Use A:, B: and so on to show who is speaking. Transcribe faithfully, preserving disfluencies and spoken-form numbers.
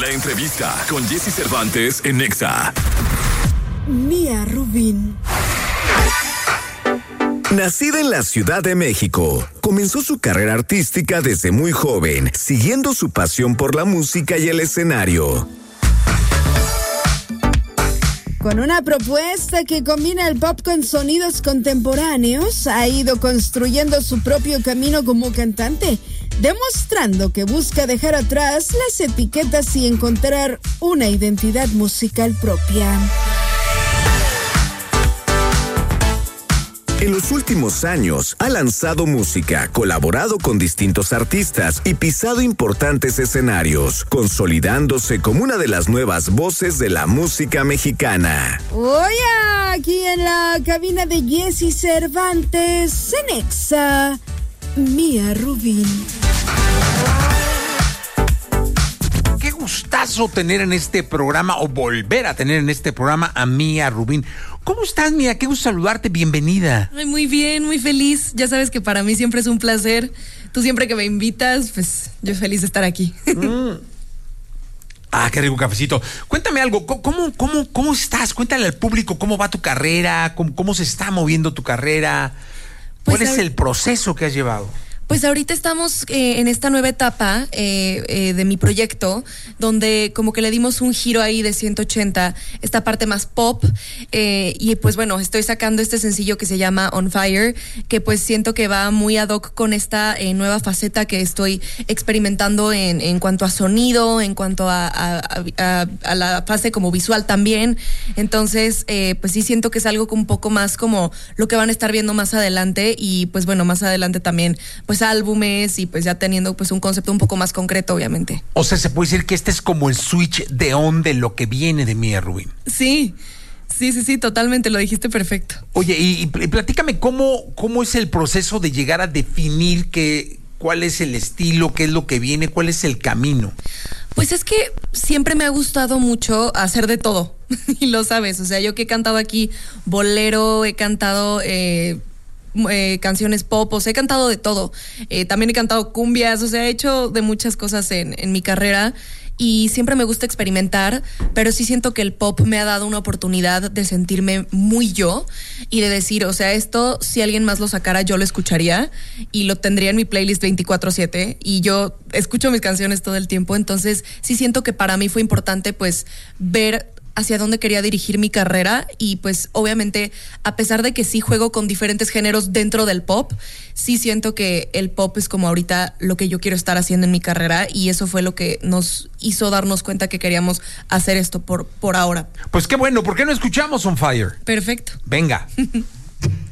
A: La entrevista con Jessy Cervantes en Nexa.
B: Mía Rubín.
C: Nacida en la Ciudad de México, comenzó su carrera artística desde muy joven, siguiendo su pasión por la música y el escenario.
B: Con una propuesta que combina el pop con sonidos contemporáneos, ha ido construyendo su propio camino como cantante, demostrando que busca dejar atrás las etiquetas y encontrar una identidad musical propia.
C: En los últimos años, ha lanzado música, colaborado con distintos artistas y pisado importantes escenarios, consolidándose como una de las nuevas voces de la música mexicana.
B: Hoy aquí en la cabina de Jessy Cervantes, en Nexa, Mía Rubín.
D: Qué gustazo tener en este programa, o volver a tener en este programa, a Mía Rubín. ¿Cómo estás, Mía? Qué gusto saludarte, bienvenida.
E: Ay, muy bien, muy feliz. Ya sabes que para mí siempre es un placer. Tú siempre que me invitas, pues yo feliz de estar aquí.
D: Mm. Ah, qué rico cafecito. Cuéntame algo, ¿cómo, cómo, cómo estás? Cuéntale al público cómo va tu carrera, cómo, cómo se está moviendo tu carrera. ¿Cuál pues, es el proceso que has llevado?
E: Pues ahorita estamos eh, en esta nueva etapa eh, eh, de mi proyecto, donde como que le dimos un giro ahí de ciento ochenta, esta parte más pop, eh, y pues bueno, estoy sacando este sencillo que se llama On Fire, que pues siento que va muy ad hoc con esta eh, nueva faceta que estoy experimentando en, en cuanto a sonido, en cuanto a, a, a, a la fase como visual también. Entonces, eh, pues sí siento que es algo un poco más como lo que van a estar viendo más adelante, y pues bueno, más adelante también pues álbumes, y pues ya teniendo pues un concepto un poco más concreto, obviamente.
D: O sea, se puede decir que este es como el switch de on de lo que viene de Mía Rubín.
E: Sí, sí, sí, sí, totalmente, lo dijiste perfecto.
D: Oye, y, y platícame cómo, cómo es el proceso de llegar a definir que, cuál es el estilo, qué es lo que viene, cuál es el camino.
E: Pues es que siempre me ha gustado mucho hacer de todo, y lo sabes, o sea, yo que he cantado aquí bolero, he cantado eh, Eh, canciones pop, o sea, he cantado de todo, eh, también he cantado cumbias, o sea, he hecho de muchas cosas en, en mi carrera, y siempre me gusta experimentar, pero sí siento que el pop me ha dado una oportunidad de sentirme muy yo, y de decir, o sea, esto si alguien más lo sacara yo lo escucharía y lo tendría en mi playlist veinticuatro siete, y yo escucho mis canciones todo el tiempo. Entonces sí siento que para mí fue importante pues ver hacia dónde quería dirigir mi carrera, y pues obviamente a pesar de que sí juego con diferentes géneros dentro del pop, sí siento que el pop es como ahorita lo que yo quiero estar haciendo en mi carrera, y eso fue lo que nos hizo darnos cuenta que queríamos hacer esto por, por ahora.
D: Pues qué bueno, ¿por qué no escuchamos On Fire?
E: Perfecto.
D: Venga.